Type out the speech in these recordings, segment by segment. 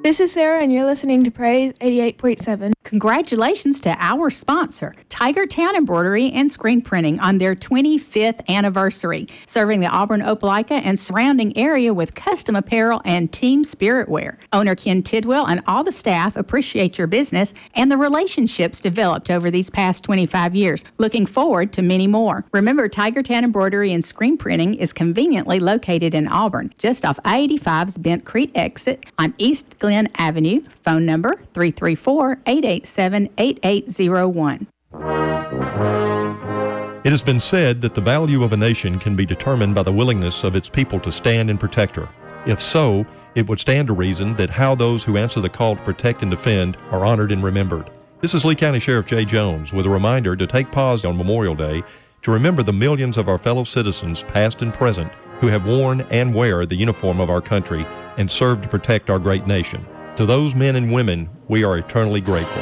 This is Sarah, and you're listening to Praise 88.7. Congratulations to our sponsor, Tiger Town Embroidery and Screen Printing, on their 25th anniversary, serving the Auburn, Opelika, and surrounding area with custom apparel and team spirit wear. Owner Ken Tidwell and all the staff appreciate your business and the relationships developed over these past 25 years. Looking forward to many more. Remember, Tiger Town Embroidery and Screen Printing is conveniently located in Auburn, just off I-85's Bent Creek exit on East Glen Avenue. Phone number 334-887-8801. It has been said that the value of a nation can be determined by the willingness of its people to stand and protect her. If so, it would stand to reason that how those who answer the call to protect and defend are honored and remembered. This is Lee County Sheriff Jay Jones with a reminder to take pause on Memorial Day to remember the millions of our fellow citizens, past and present, who have worn and wear the uniform of our country and served to protect our great nation. To those men and women, we are eternally grateful.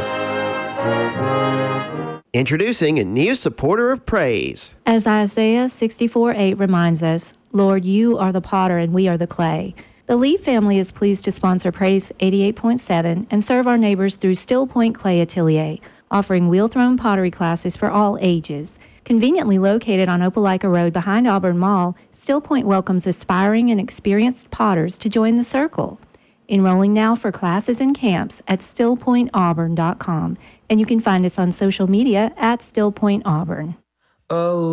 Introducing a new supporter of praise. As Isaiah 64:8 reminds us, Lord, you are the potter and we are the clay. The Lee family is pleased to sponsor Praise 88.7 and serve our neighbors through Still Point Clay Atelier, offering wheel-thrown pottery classes for all ages. Conveniently located on Opelika Road behind Auburn Mall, Still Point welcomes aspiring and experienced potters to join the circle. Enrolling now for classes and camps at stillpointauburn.com, and you can find us on social media at stillpointauburn. Oh.